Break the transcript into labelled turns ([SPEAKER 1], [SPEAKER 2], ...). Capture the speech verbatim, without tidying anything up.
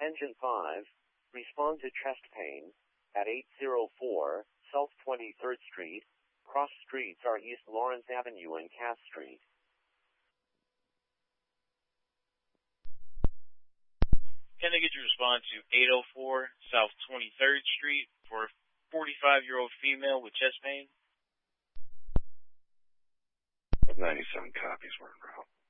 [SPEAKER 1] Engine five, respond to chest pain at eight oh four South twenty-third Street. Cross streets are East Lawrence Avenue and Cass Street.
[SPEAKER 2] Can I get your response to eight oh four South twenty-third Street for a forty-five-year-old female with chest pain?
[SPEAKER 3] ninety-seven copies were en route.